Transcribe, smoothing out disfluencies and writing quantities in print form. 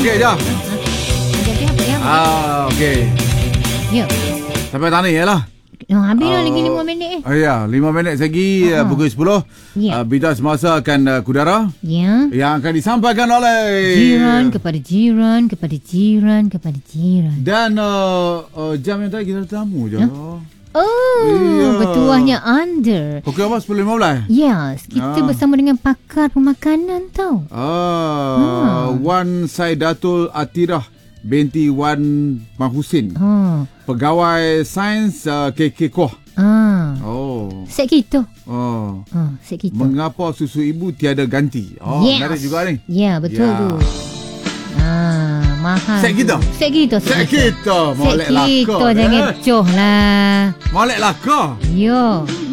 okey, jom. Okey. Ya. Sampai tani ya lah. Habis dah lagi 5 minit Ya, 5 minit lagi pukul 10. Ya. Berita semasa akan kudara. Ya. Yang akan disampaikan oleh Jiran kepada jiran kepada jiran kepada jiran. Dan jam yang tadi kita tamu je. Oh, Ya. bertuahnya anda. Pukul apa? 10.15? Ya, kita bersama dengan pakar pemakanan tau. Wan Saidatul Atirah binti Wan Mahusin. Pegawai sains KK Koh. Set kita. Set kita. Mengapa susu ibu tiada ganti? Menarik juga ni. Ya, betul tu. Mahal. Set kita. Set kita. Set kita. Molek laka. Set kita jangan coh lah. Molek laka. Ya.